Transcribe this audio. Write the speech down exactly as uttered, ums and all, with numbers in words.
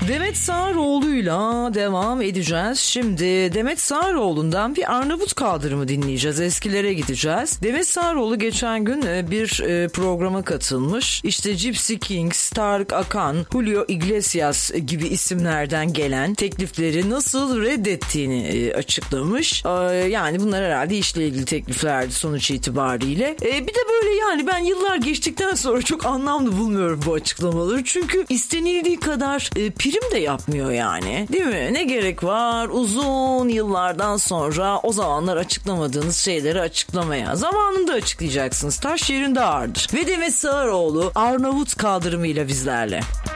Demet Sağaroğlu'yla devam edeceğiz. Şimdi Demet Sağaroğlu'ndan bir Arnavut kaldırımı dinleyeceğiz. Eskilere gideceğiz. Demet Sağaroğlu geçen gün bir programa katılmış. İşte Gypsy Kings, Tarık Akan, Julio Iglesias gibi isimlerden gelen teklifleri nasıl reddettiğini açıklamış. Yani bunlar herhalde işle ilgili tekliflerdi sonuç itibariyle. Bir de böyle yani ben yıllar geçtikten sonra çok anlamlı bulmuyorum bu açıklamaları. Çünkü istenildiği kadar prim de yapmıyor yani. Değil mi? Ne gerek var uzun yıllardan sonra o zamanlar açıklamadığınız şeyleri açıklamaya? Zamanında açıklayacaksınız. Taş yerinde ağırdır. Ve Demet Sağaroğlu Arnavut kaldırımıyla bizlerle.